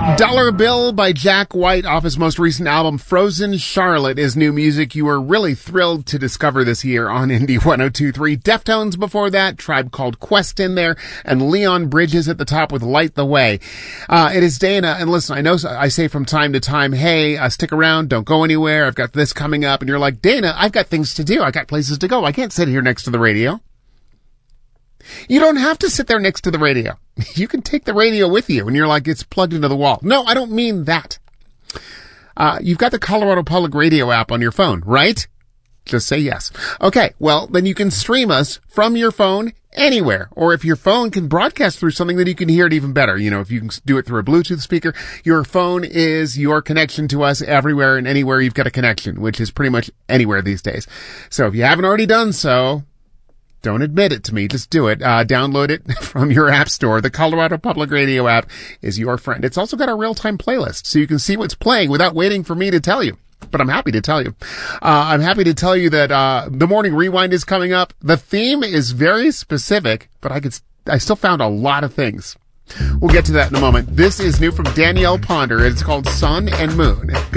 Dollar Bill by Jack White off his most recent album, Frozen Charlotte, is new music you were really thrilled to discover this year on Indie 102.3. Deftones before that, Tribe Called Quest in there, and Leon Bridges at the top with Light the Way. It is Dana, and listen, I know I say from time to time, hey, stick around, don't go anywhere, I've got this coming up, and you're like, Dana, I've got things to do, I got places to go, I can't sit here next to the radio. You don't have to sit there next to the radio. You can take the radio with you and you're like, it's plugged into the wall. No, I don't mean that. You've got the Colorado Public Radio app on your phone, right? Just say yes. Okay, well, then you can stream us from your phone anywhere. Or if your phone can broadcast through something, then you can hear it even better. You know, if you can do it through a Bluetooth speaker, your phone is your connection to us everywhere and anywhere you've got a connection, which is pretty much anywhere these days. So if you haven't already done so, don't admit it to me. Just do it. Download it from your app store. The Colorado Public Radio app is your friend. It's also got a real-time playlist, so you can see what's playing without waiting for me to tell you. But I'm happy to tell you. I'm happy to tell you that the Morning Rewind is coming up. The theme is very specific, but I still found a lot of things. We'll get to that in a moment. This is new from Danielle Ponder. It's called Sun and Moon.